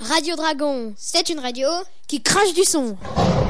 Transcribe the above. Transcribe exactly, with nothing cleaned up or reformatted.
Radio Dragon, c'est une radio qui crache du son.